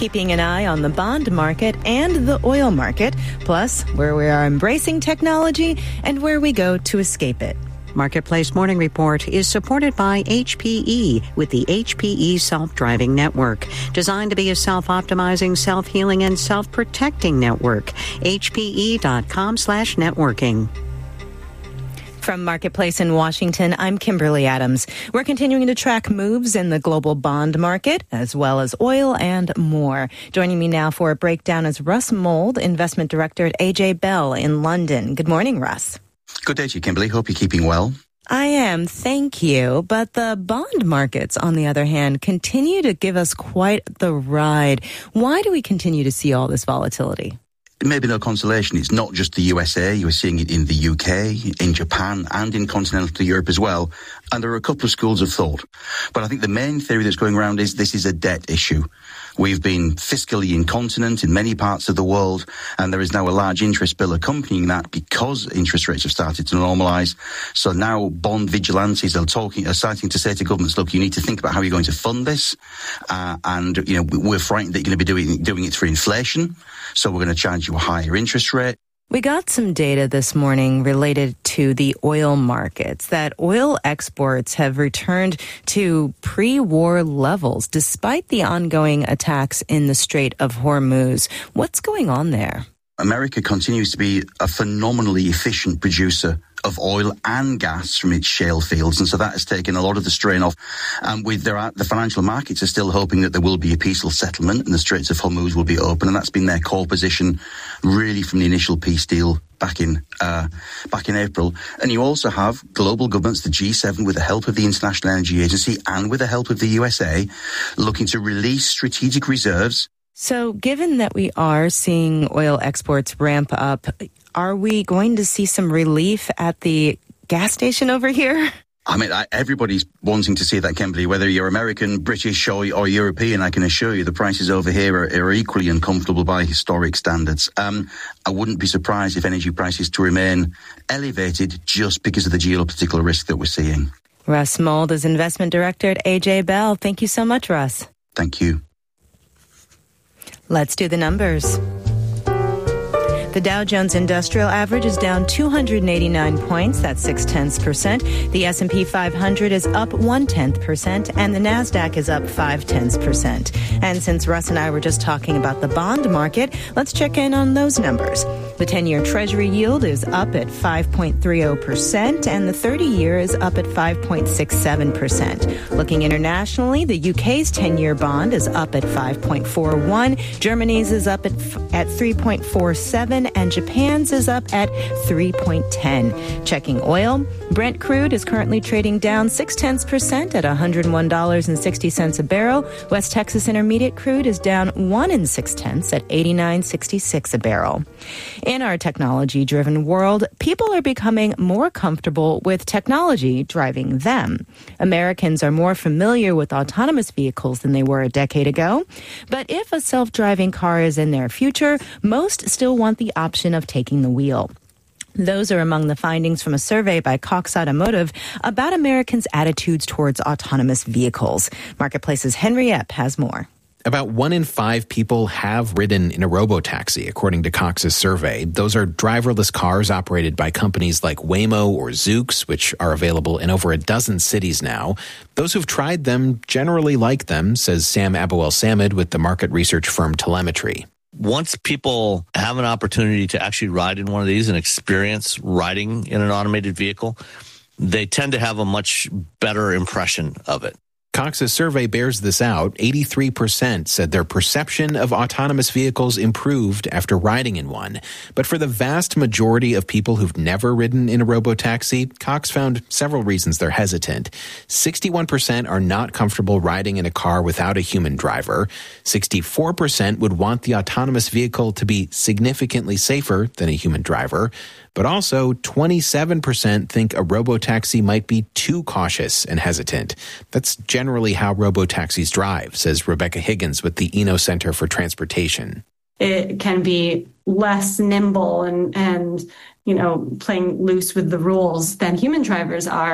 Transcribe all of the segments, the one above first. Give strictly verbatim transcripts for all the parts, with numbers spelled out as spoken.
keeping an eye on the bond market and the oil market, plus where we are embracing technology and where we go to escape it. Marketplace Morning Report is supported by H P E with the H P E Self-Driving Network, designed to be a self-optimizing, self-healing, and self-protecting network. H P E dot com slash networking. From Marketplace in Washington, I'm Kimberly Adams. We're continuing to track moves in the global bond market, as well as oil and more. Joining me now for a breakdown is Russ Mould, Investment Director at A J Bell in London. Good morning, Russ. Good day to you, Kimberly. Hope you're keeping well. I am, thank you. But the bond markets, on the other hand, continue to give us quite the ride. Why do we continue to see all this volatility? Maybe no consolation. It's not just the U S A. You are seeing it in the U K, in Japan, and in continental Europe as well. And there are a couple of schools of thought. But I think the main theory that's going around is this is a debt issue. We've been fiscally incontinent in many parts of the world, and there is now a large interest bill accompanying that because interest rates have started to normalise. So now bond vigilantes are talking, are starting to say to governments, look, you need to think about how you're going to fund this. Uh, and, you know, we're frightened that you're going to be doing, doing it through inflation. So we're going to charge you a higher interest rate. We got some data this morning related to the oil markets, that oil exports have returned to pre-war levels despite the ongoing attacks in the Strait of Hormuz. What's going on there? America continues to be a phenomenally efficient producer of oil and gas from its shale fields, and so that has taken a lot of the strain off. And with their, the financial markets are still hoping that there will be a peaceful settlement and the Straits of Hormuz will be open, and that's been their core position really from the initial peace deal back in uh, back in April. And you also have global governments, the G seven, with the help of the International Energy Agency and with the help of the U S A, looking to release strategic reserves. So given that we are seeing oil exports ramp up, are we going to see some relief at the gas station over here? I mean, I, everybody's wanting to see that, Kimberly, whether you're American, British or, or European. I can assure you the prices over here are, are equally uncomfortable by historic standards. Um, I wouldn't be surprised if energy prices to remain elevated just because of the geopolitical risk that we're seeing. Russ Mould is Investment Director at A J Bell. Thank you so much, Russ. Thank you. Let's do the numbers. The Dow Jones Industrial Average is down two hundred eighty-nine points. That's six tenths percent. The S and P five hundred is up one tenth percent, and the Nasdaq is up five tenths percent. And since Russ and I were just talking about the bond market, let's check in on those numbers. The ten-year Treasury yield is up at five point three zero percent, and the thirty-year is up at five point six seven percent. Looking internationally, the U K's ten-year bond is up at five point four one. Germany's is up at at three point four seven. And Japan's is up at three point one zero. Checking oil, Brent crude is currently trading down six tenths percent at one hundred one dollars and sixty cents a barrel. West Texas Intermediate crude is down one and six tenths at eighty-nine sixty-six a barrel. In our technology-driven world, people are becoming more comfortable with technology driving them. Americans are more familiar with autonomous vehicles than they were a decade ago. But if a self-driving car is in their future, most still want the option of taking the wheel. Those are among the findings from a survey by Cox Automotive about Americans' attitudes towards autonomous vehicles. Marketplace's Henry Epp has more. About one in five people have ridden in a robotaxi, according to Cox's survey. Those are driverless cars operated by companies like Waymo or Zoox, which are available in over a dozen cities now. Those who've tried them generally like them, says Sam Abuel-Samad with the market research firm Telemetry. Once people have an opportunity to actually ride in one of these and experience riding in an automated vehicle, they tend to have a much better impression of it. Cox's survey bears this out. eighty-three percent said their perception of autonomous vehicles improved after riding in one. But for the vast majority of people who've never ridden in a robotaxi, Cox found several reasons they're hesitant. sixty-one percent are not comfortable riding in a car without a human driver. sixty-four percent would want the autonomous vehicle to be significantly safer than a human driver. But also, twenty-seven percent think a robotaxi might be too cautious and hesitant. That's generally how robotaxis drive, says Rebecca Higgins with the Eno Center for Transportation. It can be less nimble and, and, you know, playing loose with the rules than human drivers are.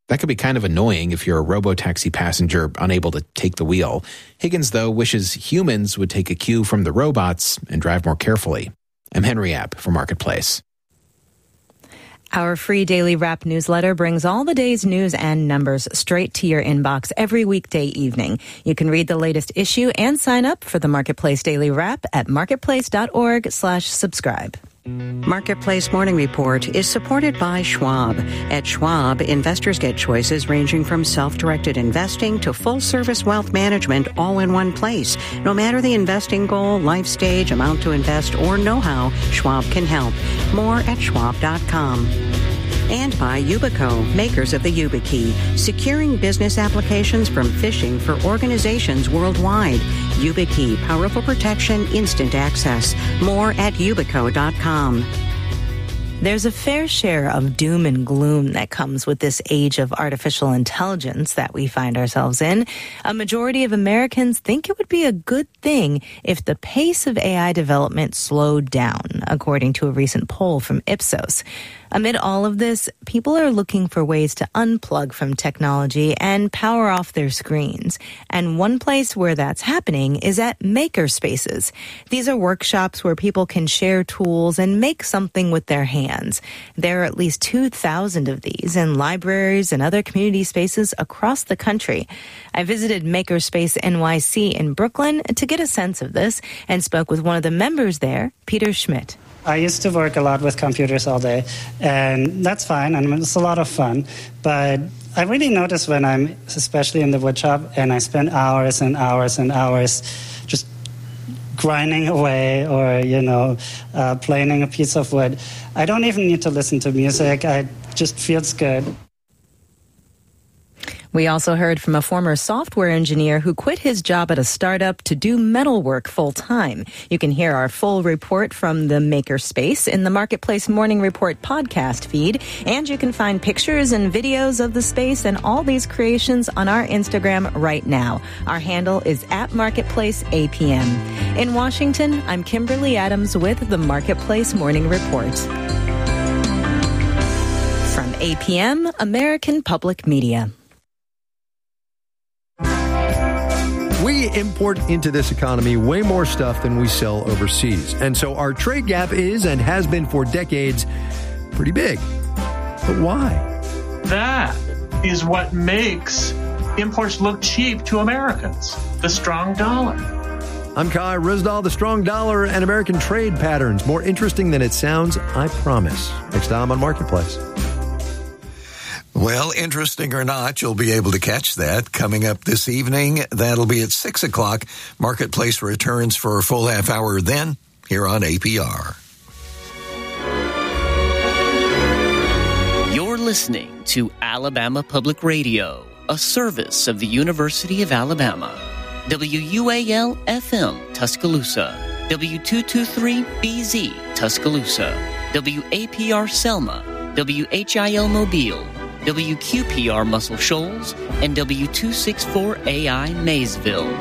That could be kind of annoying if you're a robotaxi passenger unable to take the wheel. Higgins, though, wishes humans would take a cue from the robots and drive more carefully. I'm Henry App for Marketplace. Our free daily wrap newsletter brings all the day's news and numbers straight to your inbox every weekday evening. You can read the latest issue and sign up for the Marketplace Daily Wrap at marketplace.org slash subscribe. Marketplace Morning Report is supported by Schwab. At Schwab, investors get choices ranging from self-directed investing to full-service wealth management all in one place. No matter the investing goal, life stage, amount to invest, or know-how, Schwab can help. More at schwab dot com. And by Yubico, makers of the YubiKey, securing business applications from phishing for organizations worldwide. YubiKey, powerful protection, instant access. More at yubico dot com. There's a fair share of doom and gloom that comes with this age of artificial intelligence that we find ourselves in. A majority of Americans think it would be a good thing if the pace of A I development slowed down, according to a recent poll from Ipsos. Amid all of this, people are looking for ways to unplug from technology and power off their screens. And one place where that's happening is at makerspaces. These are workshops where people can share tools and make something with their hands. There are at least two thousand of these in libraries and other community spaces across the country. I visited Makerspace N Y C in Brooklyn to get a sense of this and spoke with one of the members there, Peter Schmidt. I used to work a lot with computers all day, and that's fine, and it's a lot of fun. But I really notice when I'm, especially in the wood shop, and I spend hours and hours and hours just grinding away or, you know, uh, planing a piece of wood. I don't even need to listen to music. I, it just feels good. We also heard from a former software engineer who quit his job at a startup to do metalwork full-time. You can hear our full report from the Makerspace in the Marketplace Morning Report podcast feed, and you can find pictures and videos of the space and all these creations on our Instagram right now. Our handle is at Marketplace A P M. In Washington, I'm Kimberly Adams with the Marketplace Morning Report. From A P M, American Public Media. We import into this economy way more stuff than we sell overseas. And so our trade gap is and has been for decades pretty big. But why? That is what makes imports look cheap to Americans. The strong dollar. I'm Kai Ryssdal, the strong dollar and American trade patterns. More interesting than it sounds, I promise. Next time on Marketplace. Well, interesting or not, you'll be able to catch that coming up this evening. That'll be at six o'clock. Marketplace returns for a full half hour then here on A P R. You're listening to Alabama Public Radio, a service of the University of Alabama. W U A L F M, Tuscaloosa. W two twenty-three B Z, Tuscaloosa. W A P R Selma. W H I L Mobile. W Q P R Muscle Shoals, and W two sixty-four A I Maysville.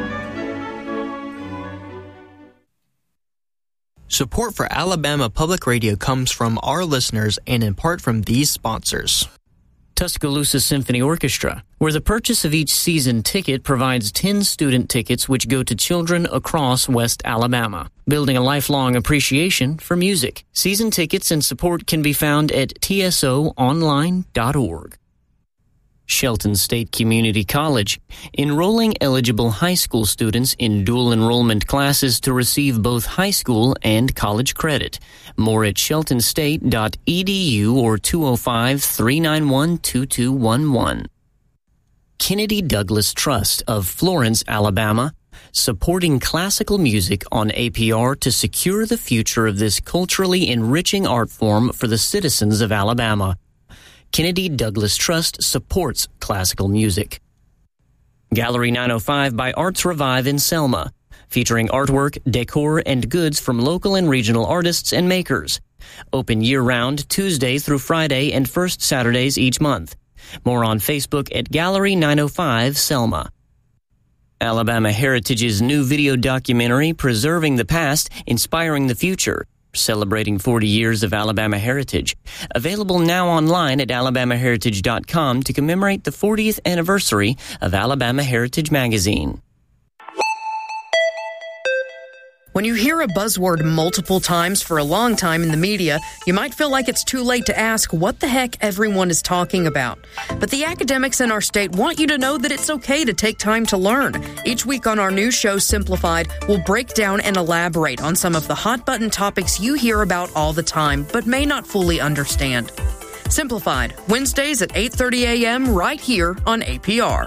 Support for Alabama Public Radio comes from our listeners and in part from these sponsors. Tuscaloosa Symphony Orchestra, where the purchase of each season ticket provides ten student tickets which go to children across West Alabama, building a lifelong appreciation for music. Season tickets and support can be found at T S O online dot org. Shelton State Community College, enrolling eligible high school students in dual enrollment classes to receive both high school and college credit. More at shelton state dot e d u or two oh five, three nine one, two two one one. Kennedy Douglas Trust of Florence, Alabama, supporting classical music on A P R to secure the future of this culturally enriching art form for the citizens of Alabama. Kennedy Douglas Trust supports classical music. Gallery nine oh five by Arts Revive in Selma, featuring artwork, decor, and goods from local and regional artists and makers. Open year-round, Tuesday through Friday and first Saturdays each month. More on Facebook at Gallery nine oh five Selma. Alabama Heritage's new video documentary, Preserving the Past, Inspiring the Future, celebrating forty years of Alabama heritage. Available now online at alabama heritage dot com to commemorate the fortieth anniversary of Alabama Heritage Magazine. When you hear a buzzword multiple times for a long time in the media, you might feel like it's too late to ask what the heck everyone is talking about. But the academics in our state want you to know that it's okay to take time to learn. Each week on our new show, Simplified, we'll break down and elaborate on some of the hot-button topics you hear about all the time, but may not fully understand. Simplified, Wednesdays at eight thirty a.m. right here on A P R.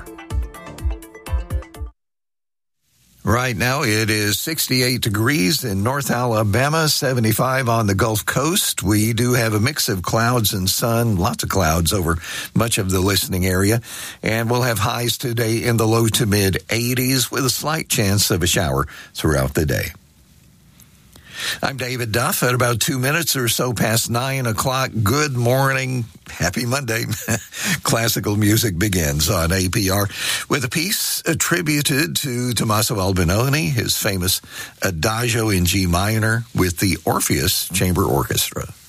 Right now it is sixty-eight degrees in North Alabama, seventy-five on the Gulf Coast. We do have a mix of clouds and sun, lots of clouds over much of the listening area. And we'll have highs today in the low to mid eighties with a slight chance of a shower throughout the day. I'm David Duff at about two minutes or so past nine o'clock. Good morning. Happy Monday. Classical music begins on A P R with a piece attributed to Tommaso Albinoni, his famous Adagio in G minor with the Orpheus Chamber Orchestra.